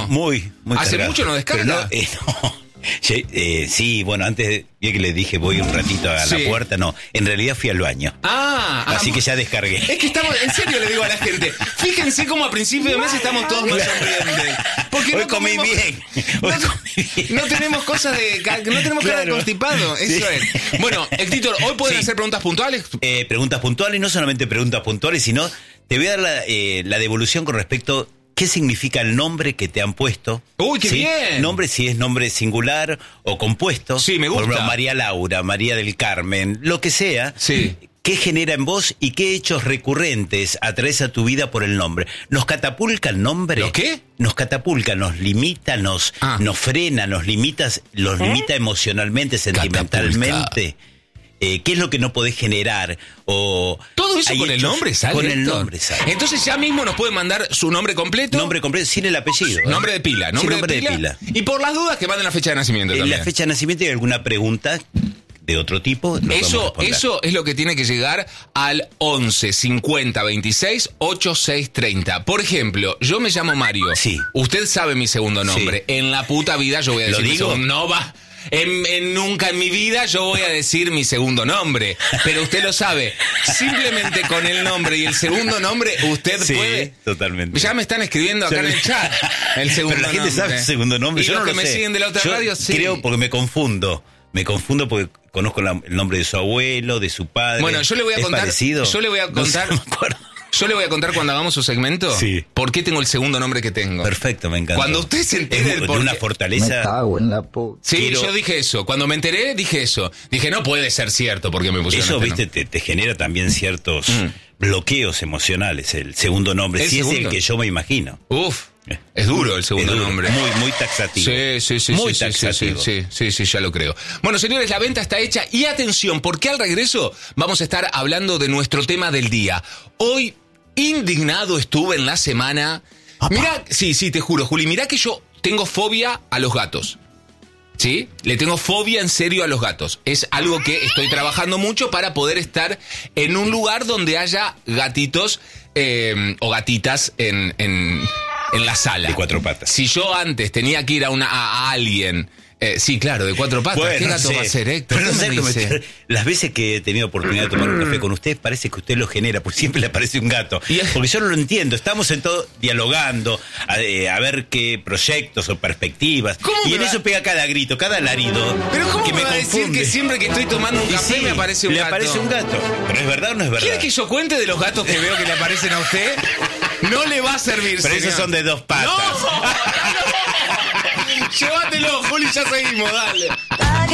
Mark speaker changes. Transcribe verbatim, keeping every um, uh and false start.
Speaker 1: no?
Speaker 2: Muy, muy
Speaker 1: ¿Hace
Speaker 2: cargado.
Speaker 1: mucho no descarga?
Speaker 2: Pero no, eh, no. Sí, eh, sí, bueno, antes ya que le dije voy un ratito a
Speaker 1: Sí.
Speaker 2: la puerta, no, en realidad fui al baño.
Speaker 1: Ah,
Speaker 2: Así
Speaker 1: ah,
Speaker 2: que ya descargué.
Speaker 1: Es que estamos, en serio le digo a la gente, fíjense cómo a principio de mes estamos todos más sonrientes. Porque
Speaker 2: Hoy
Speaker 1: no
Speaker 2: comí
Speaker 1: comemos-
Speaker 2: bien. Hoy
Speaker 1: no,
Speaker 2: comí bien.
Speaker 1: no tenemos cosas de, ca- no tenemos cara de
Speaker 2: Claro.
Speaker 1: constipado, eso
Speaker 2: Sí.
Speaker 1: es. Bueno, Héctor, hoy pueden
Speaker 2: Sí.
Speaker 1: hacer preguntas puntuales.
Speaker 2: Eh, preguntas puntuales, no solamente preguntas puntuales, sino te voy a dar la, eh, la devolución con respecto qué significa el nombre que te han puesto.
Speaker 1: Uy, qué
Speaker 2: ¿sí?
Speaker 1: bien.
Speaker 2: Nombre, si es nombre singular o compuesto.
Speaker 1: Sí, me gusta.
Speaker 2: Por ejemplo, María Laura, María del Carmen, lo que sea.
Speaker 1: Sí.
Speaker 2: ¿Qué genera en vos y qué hechos recurrentes atraes a tu vida por el nombre? ¿Nos catapulta el nombre?
Speaker 1: ¿Lo qué?
Speaker 2: Nos catapulta, nos limita, nos,
Speaker 1: Ah.
Speaker 2: nos frena, nos limita, los limita emocionalmente, sentimentalmente. Eh, ¿Qué es lo que no podés generar? O
Speaker 1: Todo eso
Speaker 2: hay
Speaker 1: con el
Speaker 2: hechos-
Speaker 1: nombre sale.
Speaker 2: Con el
Speaker 1: Héctor?
Speaker 2: nombre sale.
Speaker 1: Entonces ya mismo nos pueden mandar su nombre completo.
Speaker 2: Nombre completo sin el apellido. ¿eh?
Speaker 1: Nombre de pila, nombre,
Speaker 2: Sí, nombre
Speaker 1: de, pila.
Speaker 2: de pila.
Speaker 1: Y por las dudas que manden la fecha de nacimiento
Speaker 2: En
Speaker 1: también.
Speaker 2: la fecha de nacimiento y alguna pregunta de otro tipo. nos podemos
Speaker 1: Eso,
Speaker 2: responder.
Speaker 1: eso es lo que tiene que llegar al once cincuenta veintiséis ochenta y seis treinta. Por ejemplo, yo me llamo Mario.
Speaker 2: Sí.
Speaker 1: Usted sabe mi segundo nombre.
Speaker 2: Sí.
Speaker 1: En la puta vida yo voy a
Speaker 2: ¿Lo
Speaker 1: decir mi
Speaker 2: digo?
Speaker 1: segundo- No va. En, en nunca en mi vida yo voy a decir mi segundo nombre. Pero usted lo sabe. Simplemente con el nombre y el segundo nombre usted
Speaker 2: Sí,
Speaker 1: puede.
Speaker 2: totalmente.
Speaker 1: Ya me están escribiendo acá
Speaker 2: Ya
Speaker 1: en
Speaker 2: me-
Speaker 1: el chat. El segundo
Speaker 2: Pero la gente
Speaker 1: nombre.
Speaker 2: sabe el segundo nombre.
Speaker 1: Y
Speaker 2: Yo
Speaker 1: los
Speaker 2: no
Speaker 1: que
Speaker 2: lo
Speaker 1: me
Speaker 2: sé.
Speaker 1: siguen de la otra
Speaker 2: Yo
Speaker 1: radio, sí.
Speaker 2: creo porque me confundo. Me confundo porque conozco la- el nombre de su abuelo, de su padre.
Speaker 1: Bueno, yo le voy a
Speaker 2: ¿Es
Speaker 1: contar.
Speaker 2: parecido?
Speaker 1: Yo le voy a
Speaker 2: No sé,
Speaker 1: contar.
Speaker 2: no me acuerdo.
Speaker 1: Yo le voy a contar cuando hagamos su segmento.
Speaker 2: Sí.
Speaker 1: ¿Por qué tengo el segundo nombre que tengo?
Speaker 2: Perfecto, me encanta.
Speaker 1: Cuando usted se entere
Speaker 2: Es
Speaker 1: del
Speaker 2: de
Speaker 1: por
Speaker 2: una
Speaker 1: qué-
Speaker 2: fortaleza.
Speaker 3: Me cago en la puta.
Speaker 1: Sí,
Speaker 2: quiero-
Speaker 1: yo dije eso. Cuando me enteré, dije eso. Dije, no puede ser cierto porque me pusieron
Speaker 2: Eso,
Speaker 1: este
Speaker 2: viste,
Speaker 1: nombre.
Speaker 2: te, te genera también ciertos
Speaker 1: Mm.
Speaker 2: bloqueos emocionales, el segundo nombre.
Speaker 1: ¿El
Speaker 2: Si es
Speaker 1: segundo?
Speaker 2: el que yo me imagino.
Speaker 1: Uf, es duro el segundo
Speaker 2: Es duro,
Speaker 1: nombre.
Speaker 2: Muy, muy taxativo.
Speaker 1: Sí, sí, sí,
Speaker 2: Muy
Speaker 1: sí, sí, sí,
Speaker 2: taxativo.
Speaker 1: sí, sí, sí, ya lo creo. Bueno, señores, la venta está hecha y atención, porque al regreso vamos a estar hablando de nuestro tema del día. Hoy, indignado estuve en la semana. Mirá, sí, sí, te juro, Juli, mirá que yo tengo fobia a los gatos. ¿Sí? Le tengo fobia en serio a los gatos. Es algo que estoy trabajando mucho para poder estar en un lugar donde haya gatitos eh, o gatitas en, en, en la sala.
Speaker 2: De cuatro patas.
Speaker 1: Si yo antes tenía que ir a, una, a, a alguien... eh, sí, claro, de cuatro patas.
Speaker 2: Bueno,
Speaker 1: ¿Qué
Speaker 2: no
Speaker 1: gato
Speaker 2: sé.
Speaker 1: va a ser, Héctor?
Speaker 2: Pero no
Speaker 1: ¿Qué
Speaker 2: sé
Speaker 1: me
Speaker 2: cómo
Speaker 1: dice?
Speaker 2: estar- Las veces que he tenido oportunidad de tomar un café con usted, parece que usted lo genera, porque siempre le aparece un gato.
Speaker 1: Y-
Speaker 2: Porque yo no lo entiendo. Estamos en todo dialogando, a, eh, a ver qué proyectos o perspectivas.
Speaker 1: ¿Cómo
Speaker 2: Y
Speaker 1: me
Speaker 2: en
Speaker 1: va-
Speaker 2: eso pega cada grito, cada alarido.
Speaker 1: Pero ¿cómo
Speaker 2: que
Speaker 1: me
Speaker 2: me
Speaker 1: va a decir
Speaker 2: confunde.
Speaker 1: que siempre que estoy tomando un
Speaker 2: Y
Speaker 1: café
Speaker 2: sí,
Speaker 1: me aparece un
Speaker 2: le
Speaker 1: gato?
Speaker 2: aparece un gato. ¿Pero es verdad o no es verdad?
Speaker 1: ¿Quiere que yo cuente de los gatos que veo que le aparecen a usted? No le va a servir,
Speaker 2: Pero esos
Speaker 1: señor.
Speaker 2: son de dos patas.
Speaker 1: ¡No! ¡Llévatelo, Juli, ya seguimos, dale.